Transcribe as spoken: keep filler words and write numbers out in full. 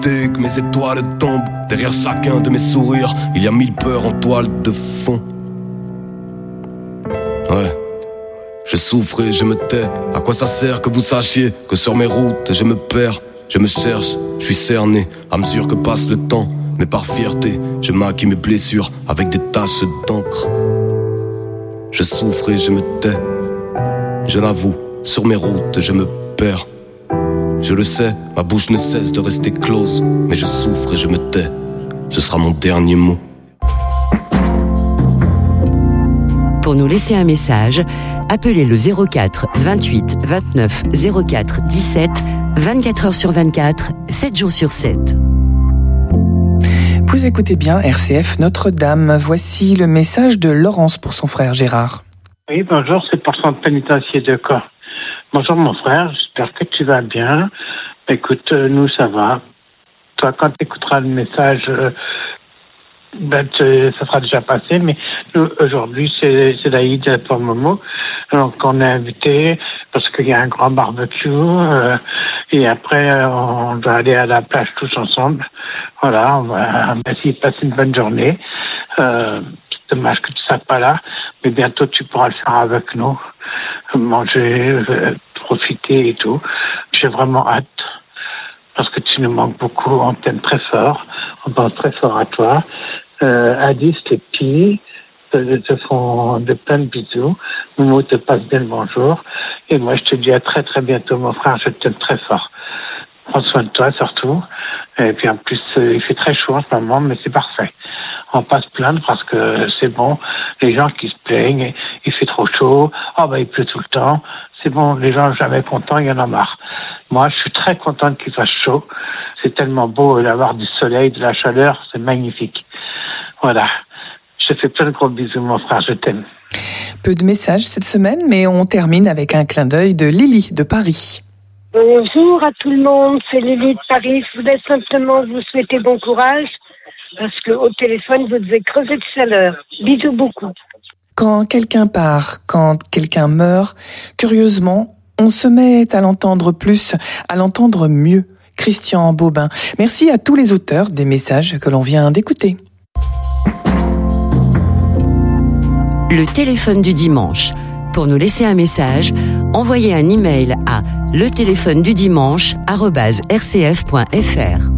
Dès que mes étoiles tombent, derrière chacun de mes sourires, il y a mille peurs en toile de fond. Ouais, je souffre et je me tais. À quoi ça sert que vous sachiez que sur mes routes je me perds, je me cherche, je suis cerné à mesure que passe le temps. Mais par fierté, je maquille mes blessures avec des taches d'encre. Je souffre et je me tais. Je l'avoue, sur mes routes je me perds. Je le sais, ma bouche ne cesse de rester close, mais je souffre et je me tais. Ce sera mon dernier mot. Pour nous laisser un message, appelez le zéro quatre vingt-huit vingt-neuf zéro quatre dix-sept, vingt-quatre heures sur vingt-quatre, sept jours sur sept. Vous écoutez bien R C F Notre-Dame. Voici le message de Laurence pour son frère Gérard. Oui, bonjour, c'est pour son pénitencier de Caen. Bonjour mon frère, j'espère que tu vas bien. Écoute, euh, nous ça va. Toi, quand tu écouteras le message, euh, ben, ça sera déjà passé, mais nous, aujourd'hui, c'est, c'est l'Aïd pour Momo. Donc on est invité parce qu'il y a un grand barbecue euh, et après euh, on va aller à la plage tous ensemble. Voilà, on va essayer de passer une bonne journée. Euh, c'est dommage que tu ne sois pas là, mais bientôt tu pourras le faire avec nous. Manger, euh, profiter et tout. J'ai vraiment hâte parce que tu nous manques beaucoup. On t'aime très fort. On pense très fort à toi. Euh, Alice, les petits te, te font de plein de bisous. Momo te passe bien le bonjour. Et moi, je te dis à très très bientôt, mon frère. Je t'aime très fort. Prends soin de toi surtout. Et puis en plus, euh, il fait très chaud en ce moment, mais c'est parfait. On passe plaindre parce que c'est bon. Les gens qui se plaignent, il fait trop chaud. Oh ben il pleut tout le temps. C'est bon, les gens jamais contents, il y en a marre. Moi, je suis très contente qu'il fasse chaud. C'est tellement beau d'avoir du soleil, de la chaleur, c'est magnifique. Voilà. Je te fais plein de gros bisous, mon frère, je t'aime. Peu de messages cette semaine, mais on termine avec un clin d'œil de Lily de Paris. Bonjour à tout le monde, c'est Lily de Paris. Je voulais simplement vous souhaiter bon courage parce qu'au téléphone, vous devez creuser tout à l'heure. Bisous beaucoup. Quand quelqu'un part, quand quelqu'un meurt, curieusement, on se met à l'entendre plus, à l'entendre mieux. Christian Bobin. Merci à tous les auteurs des messages que l'on vient d'écouter. Le téléphone du dimanche. Pour nous laisser un message, envoyez un email à le téléphone du dimanche arobase r c f point f r.